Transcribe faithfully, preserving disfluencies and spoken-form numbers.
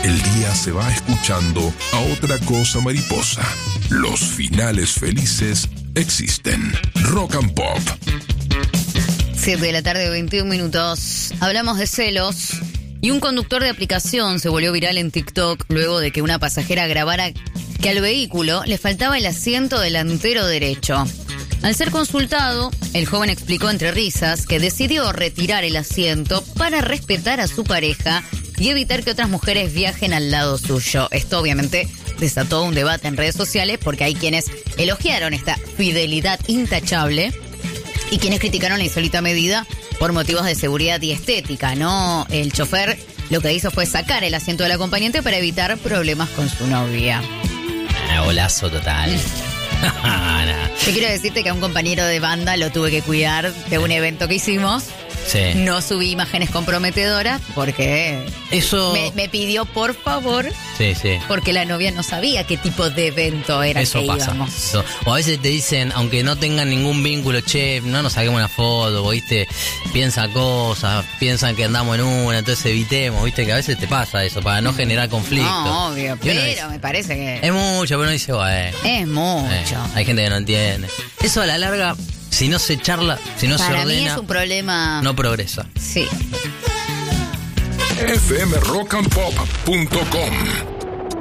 el día se va escuchando a otra cosa mariposa. Los finales felices existen. Rock and Pop. siete de la tarde, veintiún minutos. Hablamos de celos y un conductor de aplicación se volvió viral en TikTok luego de que una pasajera grabara que al vehículo le faltaba el asiento delantero derecho. Al ser consultado, el joven explicó entre risas que decidió retirar el asiento para respetar a su pareja y evitar que otras mujeres viajen al lado suyo. Esto obviamente desató un debate en redes sociales porque hay quienes elogiaron esta fidelidad intachable y quienes criticaron la insólita medida por motivos de seguridad y estética, ¿no? El chofer lo que hizo fue sacar el asiento del acompañante para evitar problemas con su novia. Ah, golazo total. Nah. Te quiero decirte que a un compañero de banda lo tuve que cuidar de un evento que hicimos. Sí. No subí imágenes comprometedoras porque Eso... me, me pidió por favor, Sí, sí. porque la novia no sabía qué tipo de evento era Eso que pasa. íbamos. Eso. O a veces te dicen, aunque no tengan ningún vínculo, che, no nos saquemos una foto, ¿viste? Piensa cosas, piensan que andamos en una, entonces evitemos, ¿viste? Que a veces te pasa eso, para no generar conflicto. No, obvio, Y uno pero dice, me parece que es mucho, pero uno dice, bueno. es mucho. eh, hay gente que no entiende. Eso a la larga, si no se charla, si no Para se mí ordena, es un problema. no progresa. Sí. f m rock and pop punto com